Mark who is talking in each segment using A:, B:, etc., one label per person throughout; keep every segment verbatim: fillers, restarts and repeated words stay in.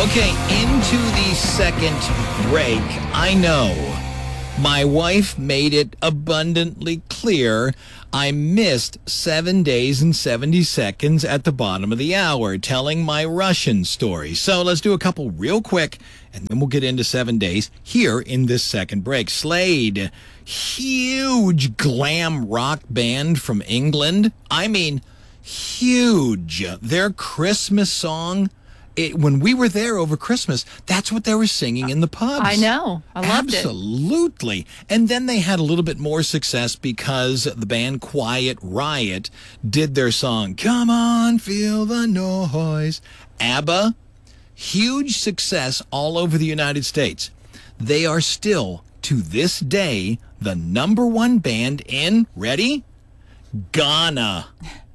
A: Okay, into the second break. I know my wife made it abundantly clear I missed seven days and seventy seconds at the bottom of the hour telling my Russian story. So let's do a couple real quick, and then we'll get into seven days here in this second break. Slade, huge glam rock band from England. I mean, huge. Their Christmas song, It, when we were there over Christmas, that's what they were singing in the pubs.
B: I know. I loved
A: it. Absolutely. And then they had a little bit more success because the band Quiet Riot did their song, Come On, Feel the Noise. ABBA, huge success all over the United States. They are still, to this day, the number one band in, ready? Ghana.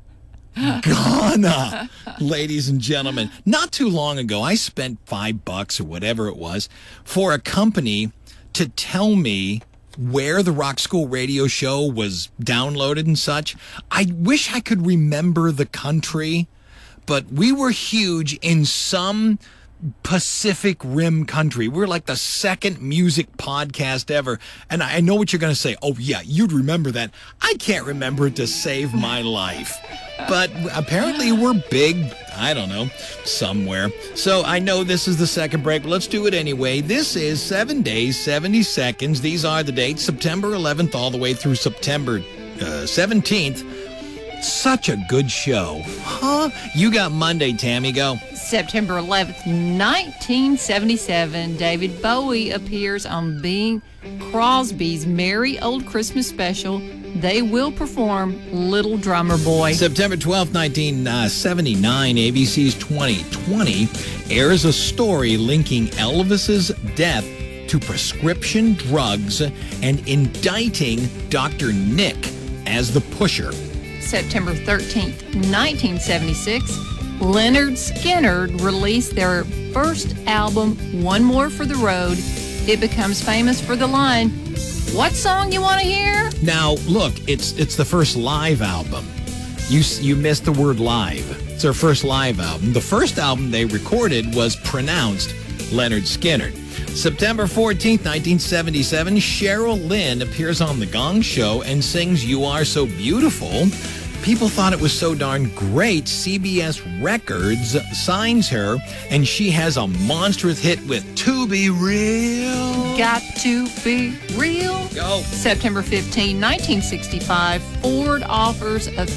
A: Ghana, ladies and gentlemen. Not too long ago, I spent five bucks or whatever it was for a company to tell me where the Rock School radio show was downloaded and such. I wish I could remember the country, but we were huge in some Pacific Rim country. We're like the second music podcast ever. And I know what you're going to say. Oh, yeah, you'd remember that. I can't remember it to save my life. But apparently we're big, I don't know, somewhere. So I know this is the second break, but let's do it anyway. This is seven days, seventy seconds. These are the dates, September eleventh all the way through September uh, seventeenth. Such a good show. Huh? You got Monday, Tammy. Go.
B: September eleventh, nineteen seventy-seven, David Bowie appears on Bing Crosby's Merry Old Christmas special. They will perform Little Drummer Boy.
A: September twelfth, nineteen seventy-nine, A B C's twenty twenty airs a story linking Elvis's death to prescription drugs and indicting Doctor Nick as the pusher.
B: September thirteenth, nineteen seventy-six, Lynyrd Skynyrd released their first album, One More for the Road. It becomes famous for the line, "What song you want to hear?"
A: Now, look, it's it's the first live album. You you missed the word live. It's their first live album. The first album they recorded was pronounced Lynyrd Skynyrd. September fourteenth, nineteen seventy-seven, Cheryl Lynn appears on The Gong Show and sings You Are So Beautiful. People thought it was so darn great, C B S Records signs her, and she has a monstrous hit with To Be Real.
B: Got to be real.
A: Go.
B: September fifteenth, nineteen sixty-five, Ford offers a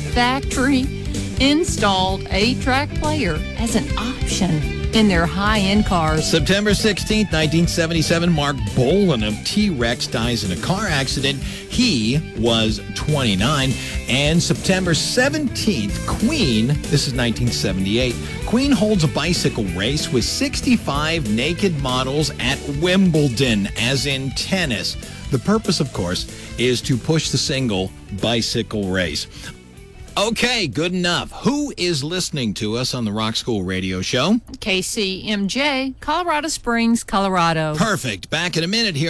B: factory-installed eight-track player as an option in their high-end cars.
A: September sixteenth, nineteen seventy-seven, Mark Bolan of T-Rex dies in a car accident. He was twenty-nine. And September seventeenth, Queen, this is nineteen seventy-eight, Queen holds a bicycle race with sixty-five naked models at Wimbledon, as in tennis. The purpose, of course, is to push the single bicycle race. Okay, good enough. Who is listening to us on the Rock School Radio Show?
B: K C M J, Colorado Springs, Colorado.
A: Perfect. Back in a minute here.